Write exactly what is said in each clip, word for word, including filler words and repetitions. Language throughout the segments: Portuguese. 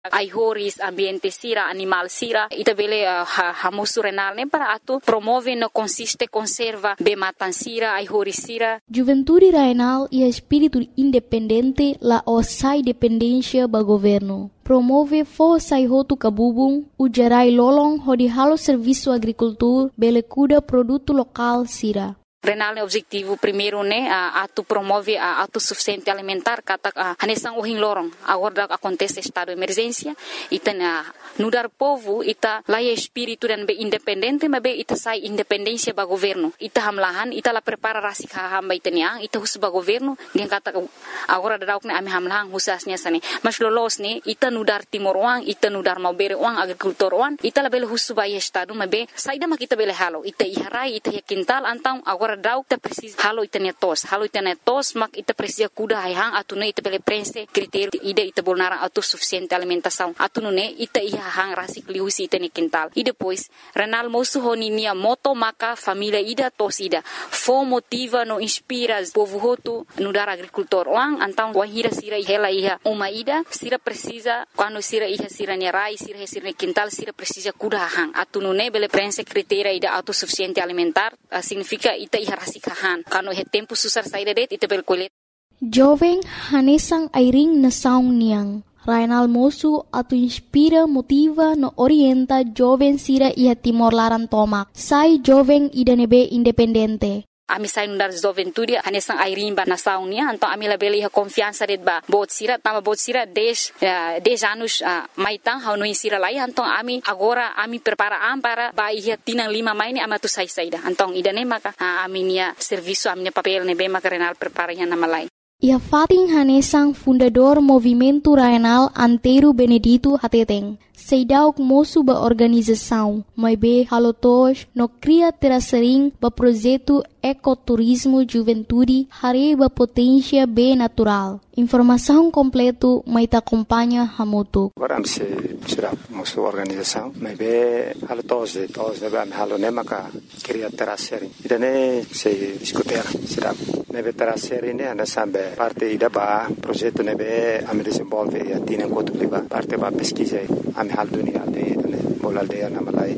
Aihoris, ambiente sira, animal sira, ita bele uh, hamusu renal ne para atu promove no consiste conserva be matan sira, aihoris sira. Juventude renal e espírito independente la osai dependência ba governo. Promove força e roto cabubum, o gerai lolong hodi halo serviço agricultor, bele cuida produto local sira. Renal é objetivo primeiro né a atu promove a autossuficiente alimentar kata hanesang uhing lorong agora acontece estado de emergência ita na nudar povo ita lai espírito dan be independente mas be ita sai independência ba governo ita hamlahan ita la prepara rasik hamba ita niang ita hus ba governo dia kata agora dauk ne ami hamlahan husasnya sane mas lolos ne ita nudar timor uang ita nudar mau bere uang agrikultor uang ita la bele hus ba estado mas be saida ma kita bele halo ita iharai ita quintal antang agora dauk ita precisa halo ita netos halo ita netos mak ita precisa kuda hayang atune ita bele prense critério ida ita bolnara autossuficiente alimentação atune ita iha hang rasik liusi ita ne quintal e depois renal mosu honinia moto maka família ida tos ida fo motiva no inspira povo hotu no dar agricultor wang antang wahira sira hela iha uma ida sira precisa quando sira iha sira ne rai sira sira ne quintal sira precisa kuda hang atune bele prense critério ida autossuficiente alimentar uh, significa ita iha rasikahan kano he tempo susar saída det ita bel kolet jovem hanesang airing na saung niang Renal mosu atu inspira motiva no orienta jovem sira iha timor laran tomak sai jovem idanebe independente ami sai nundar juventude hanesang airing ba na saung nia anto ami la bele iha confiança det ba bot sira tama bot sira dez dez anos uh, maitang hau no sira lai anto ami agora ami prepara am para ba iha tinang lima mai ni amatu sai saida antong idane maka uh, ami nia serviço ami nia papel ne be maka renal prepara iha nama lai. Ia fating hanesang fundador Movimento Renal Antero Benedito Hateteng. Seidauk mosu ba organização, mas be halotos no cria terasering ba projeto ecoturismo juventude hare ba potência be natural. Informação completo mai ta acompanha hamoto. Agora se será mosu organização, mas be halotos de tos de ba halo nemaka cria terasering. Idane se discutir será nebe terasering ne ana sambe parte ida ba projeto nebe am desenvolve e atine enquanto liba parte ba pesquisa am hal dunia aldeia ne bol aldeia na malai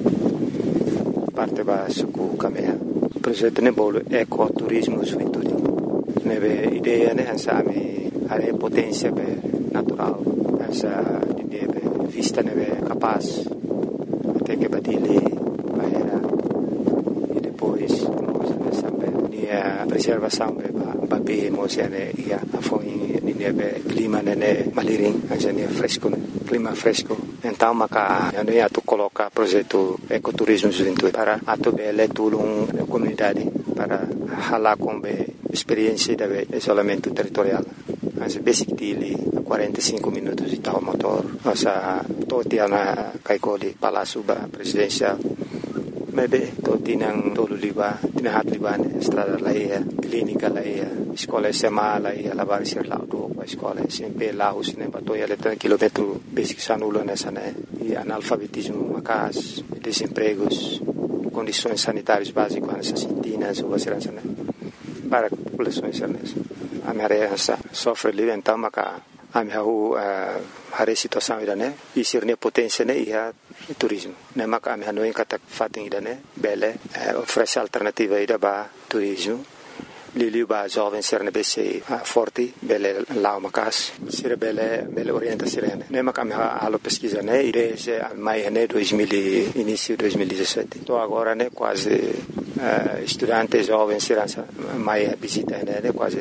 parte ba suku kamea projeto ne bol ecoturismo juventude nebe ideia ne hansa ami hare potência be natural hansa ideia be vista nebe capaz até que batile bahera e depois sampai ni preservação be ba be mosiane ia afoi ni nebe clima nene maliring hansa ni fresco clima fresco. Então, maka ano ia tu coloca projeto ecoturismo juventude para atu bele tulung comunidade para hala com be experiência de isolamento territorial. Mas basic dili quarenta e cinco minutos de tal motor. Nossa totia na kaikoli palácio ba presidencial. Mebe totinang tolu liba tinahat liban estrada laia clínica laia escola sema laia lavar ser lá do escola sempre lá os ne batoia letra quilômetro basic sanulo nessa né e analfabetismo macas desempregos condições sanitárias básicas nessa sintinas ou segurança né para populações nessa a minha sofre ali então maca a minha hare situação ida né e ser ne potência né ia turismo né maca a minha não encata fating ida né bele oferece alternativa ida ba turismo Lili ba jovem ser ne bese forte bele lao macas ser bele bele orienta serene né maca a minha alo pesquisa né ide se mai né dois mil início dois mil e dezessete tô agora né quase uh, estudante jovem ser mai visita né quase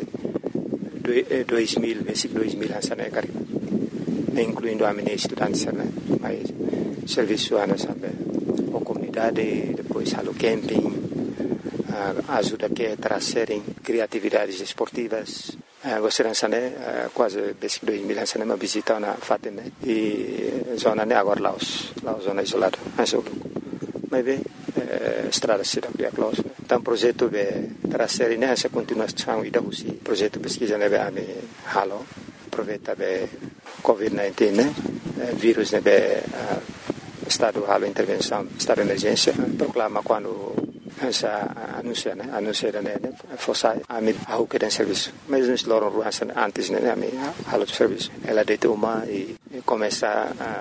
dois mil basic dois mil hansa né cari incluindo a minha estudante né mais serviço ana sabe a comunidade depois halo camping uh, ajuda que trazerem criatividades esportivas uh, você hansa né uh, quase basic dois mil hansa né uma visita na fatem né e zona né agora Laos Laos zona isolada hansa mas bem estrada se da close então projeto be trazer nessa continuação e da usi projeto pesquisa nebe ami halo aproveita be covid dezenove né vírus nebe estado halo intervenção estado de emergência proclama quando essa anuncia né anuncia né fosse ami ao que tem serviço mas nos loram ruas antes né ami halo serviço ela de uma e começa a